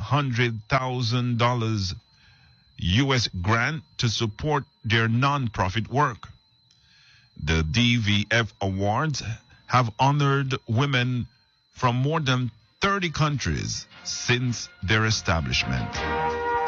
$100,000 U.S. grant to support their nonprofit work. The DVF Awards have honored women from more than 30 countries since their establishment.